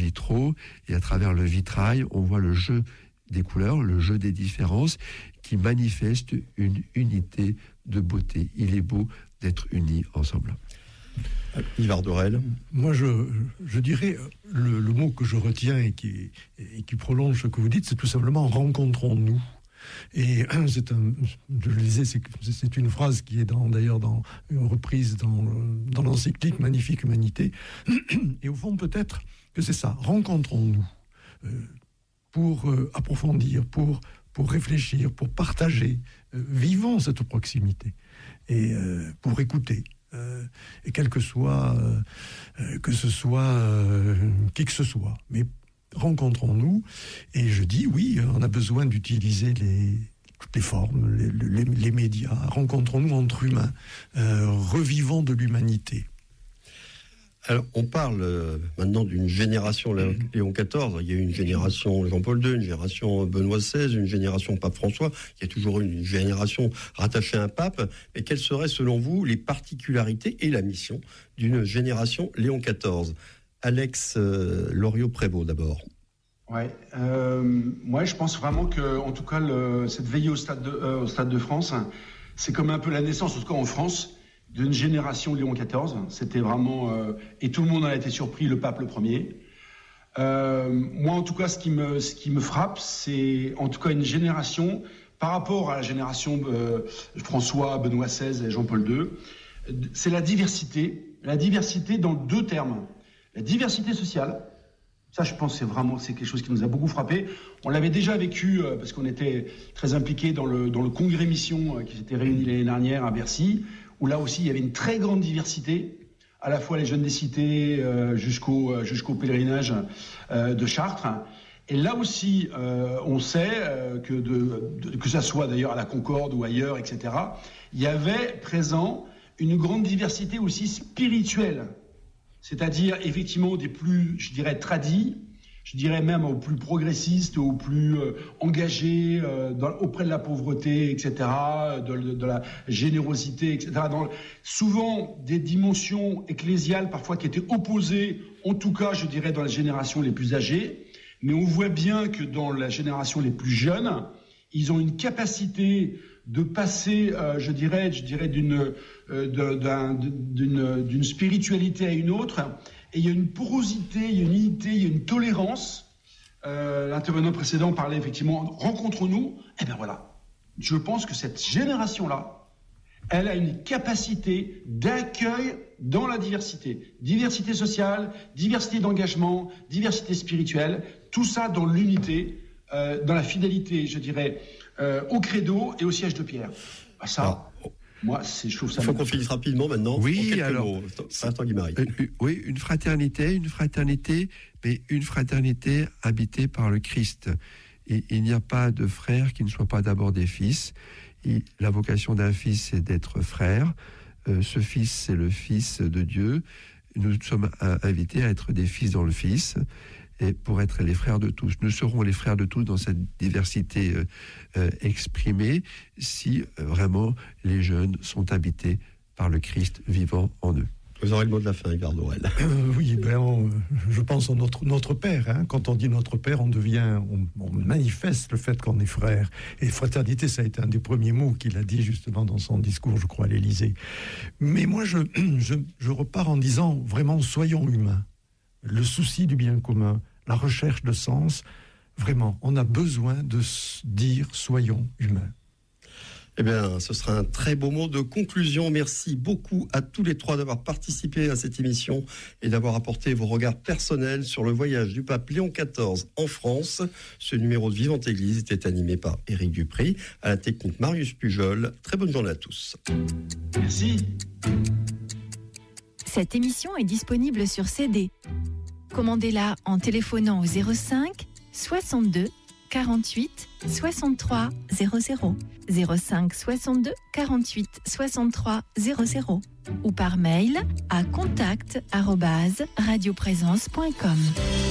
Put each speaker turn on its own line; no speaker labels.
vitraux, et à travers le vitrail, on voit le jeu des couleurs, le jeu des différences, qui manifeste une unité de beauté. Il est beau d'être unis ensemble.
Yvar Dorel.
Moi, je dirais, le mot que je retiens et qui prolonge ce que vous dites, c'est tout simplement « rencontrons-nous ». Et je le disais, c'est une phrase qui est d'ailleurs dans une reprise dans l'encyclique Magnifique Humanité. Et au fond, peut-être que c'est ça, rencontrons-nous pour approfondir, pour réfléchir, pour partager. Vivons cette proximité et pour écouter. Et quel que soit, que ce soit qui que ce soit. Mais rencontrons-nous, et je dis oui, on a besoin d'utiliser toutes les formes, les médias. Rencontrons-nous entre humains, revivons de l'humanité.
Alors, on parle maintenant d'une génération Léon XIV. Il y a eu une génération Jean-Paul II, une génération Benoît XVI, une génération Pape François. Il y a toujours une génération rattachée à un pape. Mais quelles seraient, selon vous, les particularités et la mission d'une génération Léon XIV ? Alex Loriot-Prévost, d'abord.
Ouais, moi je pense vraiment que, en tout cas, cette veillée au Stade de France, c'est comme un peu la naissance, en tout cas en France, d'une génération Léon XIV. C'était vraiment, et tout le monde en a été surpris, le pape le premier. Moi, en tout cas, ce qui me frappe, c'est en tout cas une génération par rapport à la génération François, Benoît XVI et Jean-Paul II. C'est la diversité dans deux termes. La diversité sociale, ça je pense c'est quelque chose qui nous a beaucoup frappé. On l'avait déjà vécu parce qu'on était très impliqués dans le congrès mission qui s'était réuni l'année dernière à Bercy, où là aussi il y avait une très grande diversité, à la fois les jeunes des cités jusqu'au pèlerinage de Chartres. Et là aussi, on sait que ça soit d'ailleurs à la Concorde ou ailleurs, etc., il y avait présent une grande diversité aussi spirituelle. C'est-à-dire, effectivement, des plus, je dirais, tradis, je dirais même aux plus progressistes, aux plus engagés auprès de la pauvreté, etc., de la générosité, etc. Souvent, des dimensions ecclésiales, parfois, qui étaient opposées, en tout cas, je dirais, dans les générations les plus âgées. Mais on voit bien que dans la génération les plus jeunes, ils ont une capacité de passer, je dirais d'une spiritualité à une autre, et il y a une porosité, il y a une unité, il y a une tolérance. L'intervenant précédent parlait effectivement, rencontrons-nous. Eh bien voilà, je pense que cette génération-là, elle a une capacité d'accueil dans la diversité. Diversité sociale, diversité d'engagement, diversité spirituelle, tout ça dans l'unité, dans la fidélité, je dirais, au credo et au siège de pierre. Moi, je trouve ça...
Il faut qu'on finisse rapidement maintenant.
Oui, alors...
Oui,
une fraternité, mais une fraternité habitée par le Christ. Et il n'y a pas de frère qui ne soit pas d'abord des fils. Et la vocation d'un fils, c'est d'être frère. Ce fils, c'est le Fils de Dieu. Nous sommes invités à être des fils dans le Fils, et pour être les frères de tous. Nous serons les frères de tous dans cette diversité exprimée, si vraiment les jeunes sont habités par le Christ vivant en eux.
Vous aurez le mot de la fin, Yvar Dorel.
Oui, je pense à notre Père. Hein. Quand on dit notre Père, on manifeste le fait qu'on est frère. Et fraternité, ça a été un des premiers mots qu'il a dit justement dans son discours, je crois, à l'Élysée. Mais moi, je repars en disant vraiment, soyons humains. Le souci du bien commun, la recherche de sens, vraiment, on a besoin de dire soyons humains.
Eh bien, ce sera un très beau mot de conclusion. Merci beaucoup à tous les trois d'avoir participé à cette émission et d'avoir apporté vos regards personnels sur le voyage du pape Léon XIV en France. Ce numéro de Vivante Église était animé par Éric Dupri, à la technique Marius Pujol. Très bonne journée à tous.
Merci.
Cette émission est disponible sur CD. Commandez-la en téléphonant au 05 62 48 63 00, 05 62 48 63 00 ou par mail à contact@radioprésence.com.